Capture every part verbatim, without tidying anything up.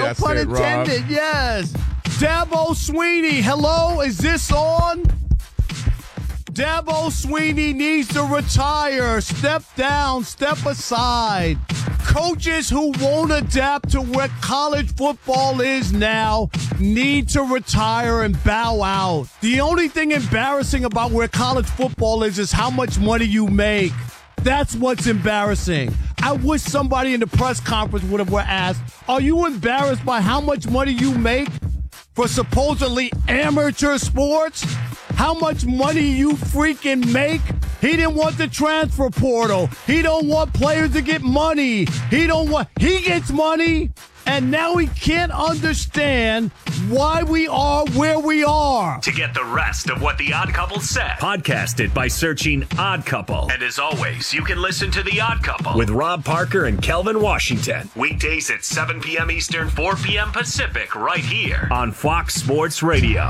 That's pun it, intended. Rob. Yes. Dabo Sweeney, hello, is this on? Dabo Sweeney needs to retire. Step down, step aside. Coaches who won't adapt to where college football is now need to retire and bow out. The only thing embarrassing about where college football is is how much money you make. That's what's embarrassing. I wish somebody in the press conference would have asked, are you embarrassed by how much money you make for supposedly amateur sports? How much money you freaking make? He didn't want the transfer portal. He don't want players to get money. He don't want, he gets money, and now he can't understand why we are where we are. To get the rest of what The Odd Couple said, podcast it by searching Odd Couple. And as always, you can listen to The Odd Couple with Rob Parker and Kelvin Washington. Weekdays at seven p.m. Eastern, four p.m. Pacific, right here on Fox Sports Radio.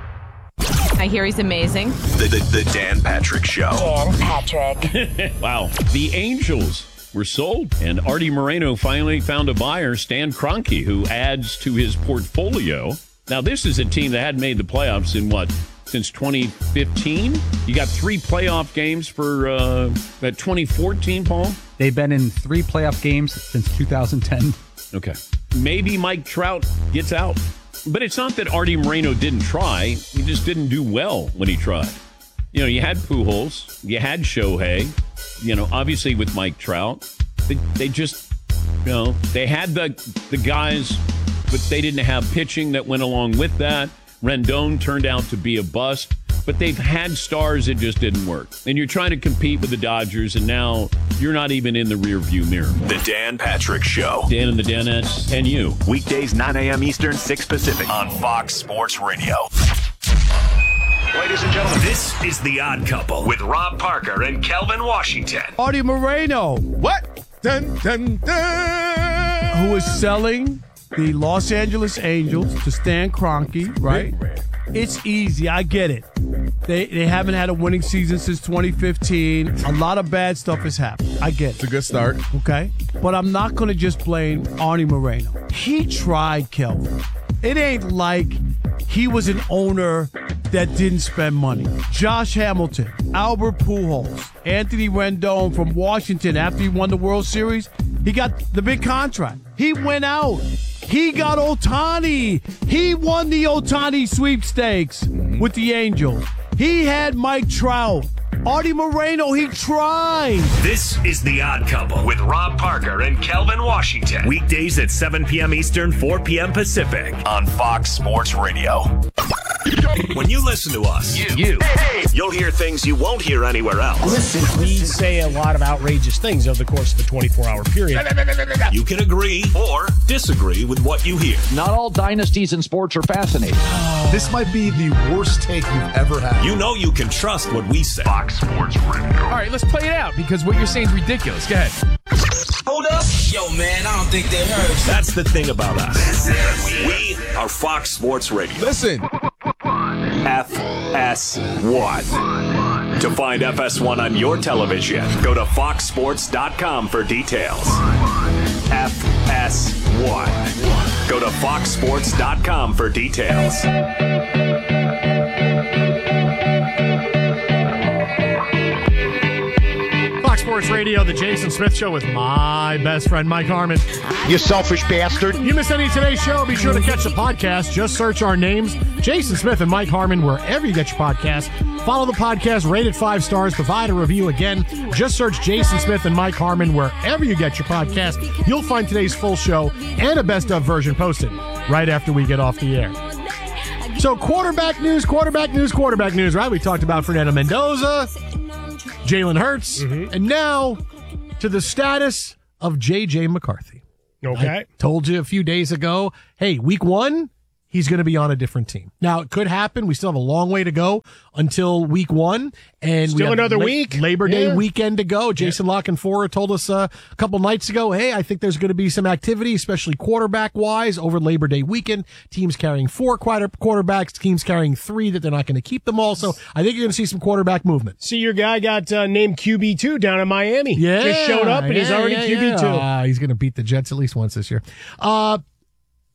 I hear he's amazing. The, the, the Dan Patrick Show. Dan Patrick. Wow. The Angels were sold, and Artie Moreno finally found a buyer, Stan Kroenke, who adds to his portfolio. Now, this is a team that hadn't made the playoffs in, what, since twenty fifteen? You got three playoff games for uh, that twenty fourteen, Paul? They've been in three playoff games since two thousand ten. Okay. Maybe Mike Trout gets out. But it's not that Artie Moreno didn't try. He just didn't do well when he tried. You know, you had Pujols. You had Shohei. You know, obviously with Mike Trout. They, they just, you know, they had the the guys, but they didn't have pitching that went along with that. Rendon turned out to be a bust. But they've had stars, it just didn't work. And you're trying to compete with the Dodgers, and now you're not even in the rearview mirror. The Dan Patrick Show. Dan and the Danettes and you. Weekdays, nine a.m. Eastern, six Pacific on Fox Sports Radio. Ladies and gentlemen, this is The Odd Couple with Rob Parker and Kelvin Washington. Artie Moreno. What? Dun, dun, dun. Who is selling the Los Angeles Angels to Stan Kroenke, right? It's easy. I get it. They they haven't had a winning season since twenty fifteen. A lot of bad stuff has happened. I get it. It's a good start. Okay? But I'm not going to just blame Artie Moreno. He tried, Kelvin. It ain't like he was an owner that didn't spend money. Josh Hamilton, Albert Pujols, Anthony Rendon from Washington after he won the World Series, he got the big contract. He went out. He got Ohtani. He won the Ohtani sweepstakes with the Angels. He had Mike Trout. Artie Moreno, he tried. This is The Odd Couple with Rob Parker and Kelvin Washington. Weekdays at seven p.m. Eastern, four p.m. Pacific on Fox Sports Radio. When you listen to us, you, you you'll hear things you won't hear anywhere else. Listen, we say a lot of outrageous things over the course of a twenty-four hour period. You can agree or disagree with what you hear. Not all dynasties in sports are fascinating. This might be the worst take you've ever had. You know you can trust what we say. Fox Sports Radio. All right, let's play it out because what you're saying is ridiculous. Go ahead. Hold up. Yo, man, I don't think they heard. That's the thing about us. We are Fox Sports Radio. Listen. F S one. To find F S one on your television, go to fox sports dot com for details. F S one. Go to fox sports dot com for details. Sports Radio, the Jason Smith Show with my best friend, Mike Harmon. You selfish bastard. You miss any of today's show, be sure to catch the podcast. Just search our names, Jason Smith and Mike Harmon, wherever you get your podcast. Follow the podcast, rate it five stars, provide a review. Again, just search Jason Smith and Mike Harmon wherever you get your podcast. You'll find today's full show and a best of version posted right after we get off the air. So quarterback news, quarterback news, quarterback news, right? We talked about Fernando Mendoza, Jalen Hurts, mm-hmm. and now to the status of J J McCarthy. Okay. I told you a few days ago, hey, week one, he's going to be on a different team. Now, it could happen. We still have a long way to go until week one. And still we another la- week. Labor Day yeah. weekend to go. Jason yeah. Lockenfora told us uh, a couple nights ago, hey, I think there's going to be some activity, especially quarterback-wise, over Labor Day weekend. Teams carrying four quarter- quarterbacks, teams carrying three that they're not going to keep them all. So I think you're going to see some quarterback movement. See, your guy got uh, named Q B two down in Miami. Yeah. Just showed up and yeah, he's already yeah, Q B two. Yeah. Uh, he's going to beat the Jets at least once this year. Uh,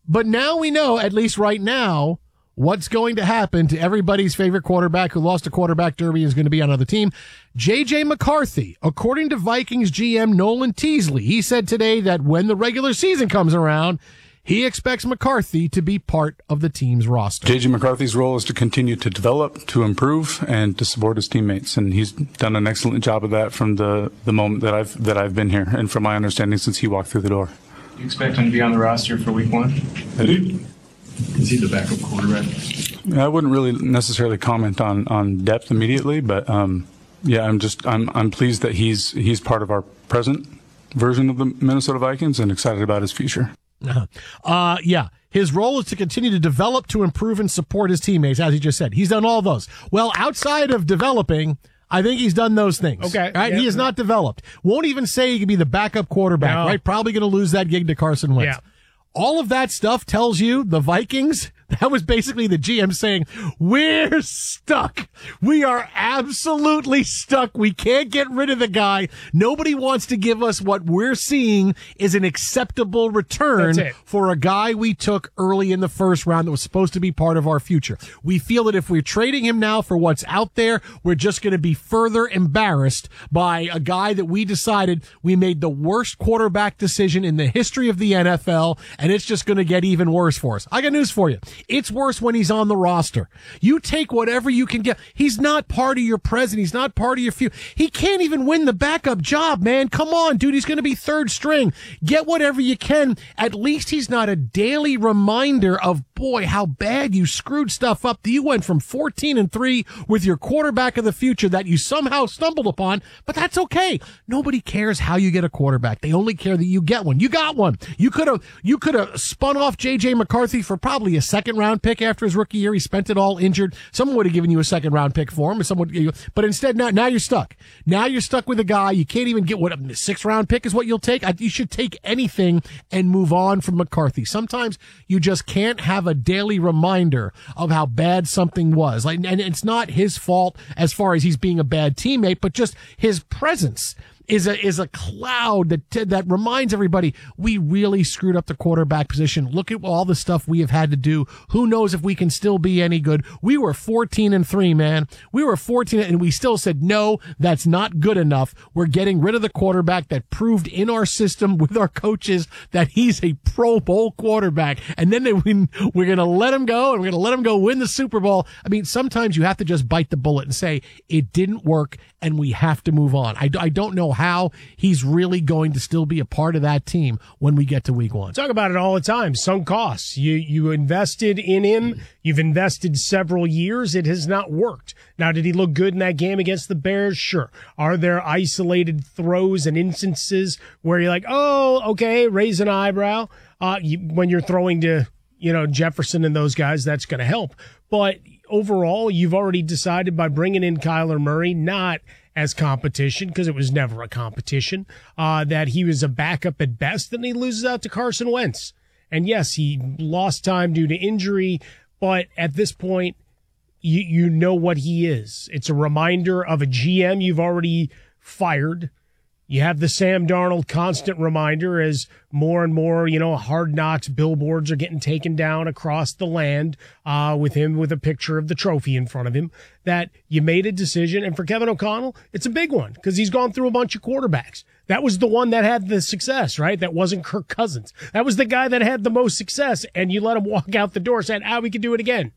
But now we know, at least right now, what's going to happen to everybody's favorite quarterback who lost a quarterback derby is going to be on another team. J J McCarthy, according to Vikings G M Nolan Teasley, he said today that when the regular season comes around, he expects McCarthy to be part of the team's roster. J J McCarthy's role is to continue to develop, to improve, and to support his teammates, and he's done an excellent job of that from the, the moment that I've that I've been here, and from my understanding since he walked through the door. You expect him to be on the roster for week one? I do. Is he the backup quarterback? I wouldn't really necessarily comment on, on depth immediately, but um, yeah, I'm just I'm I'm pleased that he's he's part of our present version of the Minnesota Vikings and excited about his future. Uh-huh. Uh, yeah. His role is to continue to develop, to improve, and support his teammates, as he just said. He's done all those. Well, outside of developing, I think he's done those things. Okay. Right? Yeah. He is not developed. Won't even say he can be the backup quarterback, No. right? Probably going to lose that gig to Carson Wentz. Yeah. All of that stuff tells you the Vikings, that was basically the G M saying, we're stuck. We are absolutely stuck. We can't get rid of the guy. Nobody wants to give us what we're seeing is an acceptable return That's it. for a guy we took early in the first round that was supposed to be part of our future. We feel that if we're trading him now for what's out there, we're just going to be further embarrassed by a guy that we decided we made the worst quarterback decision in the history of the N F L, and it's just going to get even worse for us. I got news for you. It's worse when he's on the roster. You take whatever you can get. He's not part of your present. He's not part of your future. He can't even win the backup job, man. Come on, dude. He's going to be third string. Get whatever you can. At least he's not a daily reminder of, boy, how bad you screwed stuff up. You went from fourteen and three with your quarterback of the future that you somehow stumbled upon, but that's okay. Nobody cares how you get a quarterback. They only care that you get one. You got one. You could have, you could have spun off J J McCarthy for probably a second round pick after his rookie year. He spent it all injured. Someone would have given you a second round pick for him, or someone, but instead now, now you're stuck. Now you're stuck with a guy. You can't even get what a sixth round pick is what you'll take. You should take anything and move on from McCarthy. Sometimes you just can't have a daily reminder of how bad something was. Like, and it's not his fault as far as he's being a bad teammate, but just his presence is a is a cloud that that reminds everybody we really screwed up the quarterback position. Look at all the stuff we have had to do. Who knows if we can still be any good? We were fourteen and three, man. We were fourteen and we still said, no, that's not good enough. We're getting rid of the quarterback that proved in our system with our coaches that he's a Pro Bowl quarterback. And then they win, we're going to let him go and we're going to let him go win the Super Bowl. I mean, sometimes you have to just bite the bullet and say it didn't work and we have to move on. I, I don't know how he's really going to still be a part of that team when we get to week one. Talk about it all the time. Sunk costs. You you invested in him. You've invested several years. It has not worked. Now, did he look good in that game against the Bears? Sure. Are there isolated throws and instances where you're like, oh, okay, raise an eyebrow? Uh, you, when you're throwing to, you know, Jefferson and those guys, that's going to help. But overall, you've already decided by bringing in Kyler Murray, not as competition, because it was never a competition, uh, that he was a backup at best, and he loses out to Carson Wentz. And yes, he lost time due to injury, but at this point, you, you know what he is. It's a reminder of a G M you've already fired. You have the Sam Darnold constant reminder as more and more, you know, Hard Knocks billboards are getting taken down across the land, uh, with him with a picture of the trophy in front of him, that you made a decision. And for Kevin O'Connell, it's a big one because he's gone through a bunch of quarterbacks. That was the one that had the success, right? That wasn't Kirk Cousins. That was the guy that had the most success, and you let him walk out the door saying, ah, we can do it again.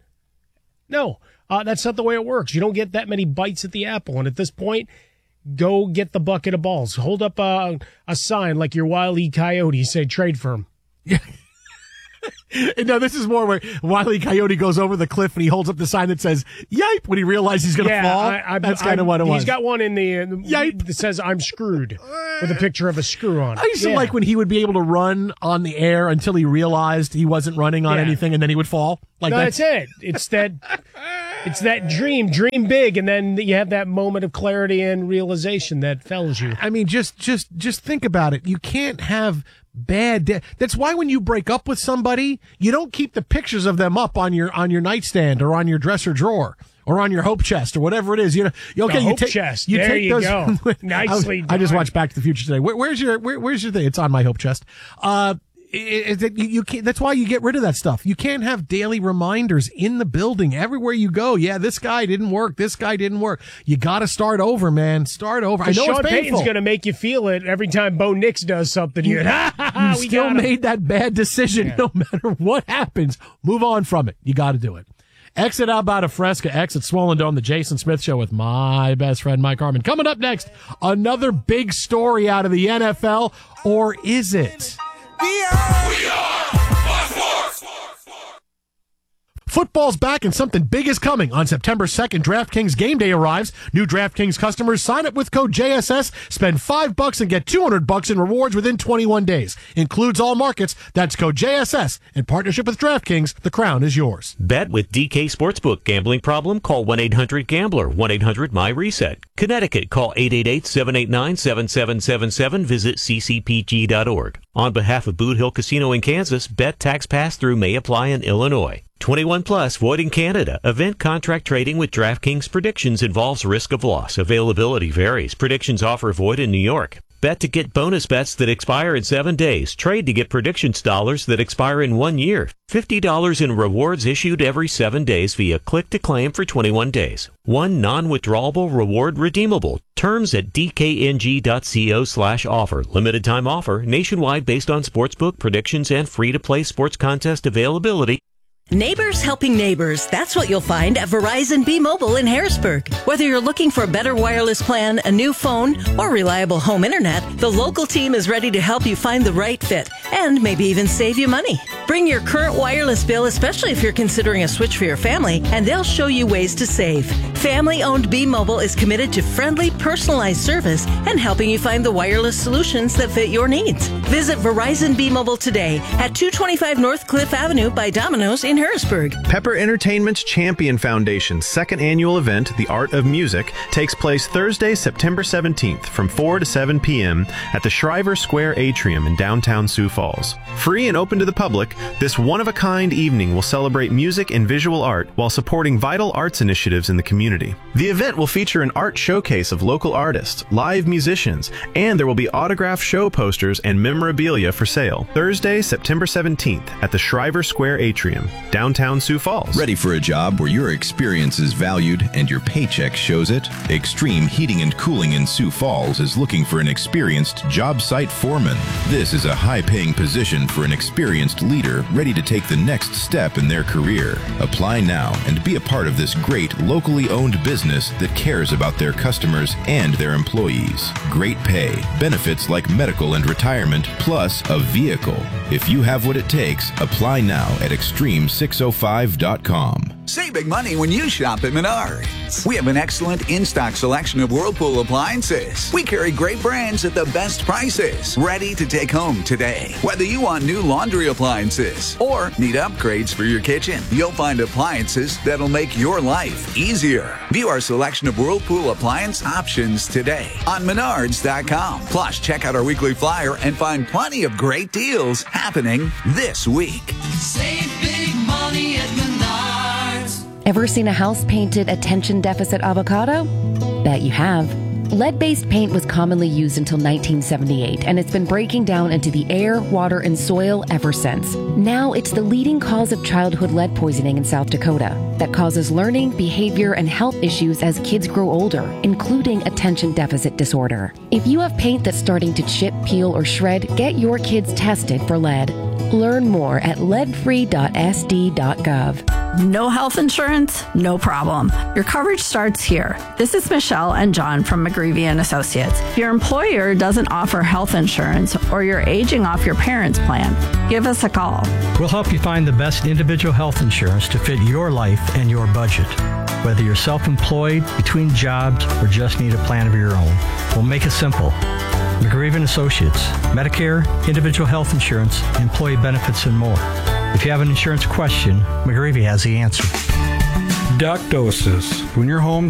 No, uh, that's not the way it works. You don't get that many bites at the apple. And at this point, go get the bucket of balls. Hold up a, a sign like your Wile E. Coyote, say trade for him. Yeah. No, this is more where Wile E. Coyote goes over the cliff and he holds up the sign that says "Yipe" when he realizes he's going to yeah, fall. I, I, That's kind of what it he's was. He's got one in the, the Yipe that says "I'm screwed" with a picture of a screw on it. I used to yeah. like when he would be able to run on the air until he realized he wasn't running on yeah. anything, and then he would fall. Like no, that's, that's it. It's that. It's that dream, dream big, and then you have that moment of clarity and realization that fells you. I mean, just, just, just think about it. You can't have bad. De- That's why when you break up with somebody, you don't keep the pictures of them up on your on your nightstand or on your dresser drawer or on your hope chest or whatever it is. You know, okay, the you hope take chest. You there take you those, go. Nicely I, done. I just watched Back to the Future today. Where, where's your where, Where's your thing? It's on my hope chest. Uh, It, it, you, you can't, that's why you get rid of that stuff. You can't have daily reminders in the building everywhere you go. Yeah, this guy didn't work. This guy didn't work. You got to start over, man. Start over. I know Sean it's painful. Payton's going to make you feel it every time Bo Nix does something. You, you, you still made that bad decision. Yeah. No matter what happens, move on from it. You got to do it. Exit out by the Fresca, exit Swollen Dome, the Jason Smith Show with my best friend Mike Harmon. Coming up next, another big story out of the N F L, or is it? We are, we are Sports. Football's back and something big is coming. On September second, DraftKings Game Day arrives. New DraftKings customers sign up with code J S S, spend five bucks and get two hundred bucks in rewards within twenty-one days. Includes all markets. That's code J S S. In partnership with DraftKings, the crown is yours. Bet with D K Sportsbook. Gambling problem? Call one eight hundred gambler, one eight hundred my reset. Connecticut, call eight eight eight, seven eight nine, seven seven seven seven. Visit c c p g dot org. On behalf of Boot Hill Casino in Kansas, bet tax pass-through may apply in Illinois. twenty-one plus, void in Canada. Event contract trading with DraftKings predictions involves risk of loss. Availability varies. Predictions offer void in New York. Bet to get bonus bets that expire in seven days. Trade to get predictions dollars that expire in one year. fifty dollars in rewards issued every seven days via click to claim for twenty-one days. One non-withdrawable reward redeemable. Terms at d k n g dot co slash offer. Limited time offer. Nationwide based on sportsbook predictions and free-to-play sports contest availability. Neighbors helping neighbors. That's what you'll find at Verizon B-Mobile in Harrisburg. Whether you're looking for a better wireless plan, a new phone, or reliable home internet, the local team is ready to help you find the right fit and maybe even save you money. Bring your current wireless bill, especially if you're considering a switch for your family, and they'll show you ways to save. Family-owned B-Mobile is committed to friendly, personalized service and helping you find the wireless solutions that fit your needs. Visit Verizon B-Mobile today at two twenty-five North Cliff Avenue by Domino's in Harrisburg. Pepper Entertainment's Champion Foundation's second annual event, The Art of Music, takes place Thursday, September seventeenth from four to seven p.m. at the Shriver Square Atrium in downtown Sioux Falls. Free and open to the public, this one-of-a-kind evening will celebrate music and visual art while supporting vital arts initiatives in the community. The event will feature an art showcase of local artists, live musicians, and there will be autographed show posters and memorabilia for sale. Thursday, September seventeenth at the Shriver Square Atrium, downtown Sioux Falls. Ready for a job where your experience is valued and your paycheck shows it? Extreme Heating and Cooling in Sioux Falls is looking for an experienced job site foreman. This is a high-paying position for an experienced leader ready to take the next step in their career. Apply now and be a part of this great locally owned business that cares about their customers and their employees. Great pay, benefits like medical and retirement, plus a vehicle. If you have what it takes, apply now at extreme six oh five dot com. Save big money when you shop at Menards. We have an excellent in-stock selection of Whirlpool appliances. We carry great brands at the best prices, ready to take home today. Whether you want new laundry appliances or need upgrades for your kitchen, you'll find appliances that'll make your life easier. View our selection of Whirlpool appliance options today on Menards dot com. Plus, check out our weekly flyer and find plenty of great deals happening this week. Save big money at Menards. Ever seen a house painted attention deficit avocado? Bet you have. Lead-based paint was commonly used until nineteen seventy-eight, and it's been breaking down into the air, water, and soil ever since. Now it's the leading cause of childhood lead poisoning in South Dakota that causes learning, behavior, and health issues as kids grow older, including attention deficit disorder. If you have paint that's starting to chip, peel, or shred, get your kids tested for lead. Learn more at lead free dot s d dot gov. No health insurance? No problem. Your coverage starts here. This is Michelle and John from McGreevy and Associates. If your employer doesn't offer health insurance or you're aging off your parents' plan, give us a call. We'll help you find the best individual health insurance to fit your life and your budget. Whether you're self-employed, between jobs, or just need a plan of your own, we'll make it simple. McGreevy and Associates, Medicare, individual health insurance, employee benefits, and more. If you have an insurance question, McGreevy has the answer. Ductosis. When your home